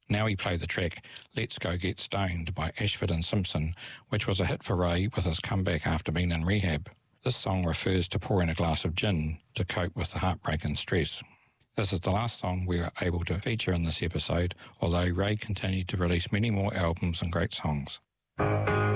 Now we play the track Let's Go Get Stoned by Ashford and Simpson, which was a hit for Ray with his comeback after being in rehab. This song refers to pouring a glass of gin to cope with the heartbreak and stress. This is the last song we were able to feature in this episode, although Ray continued to release many more albums and great songs.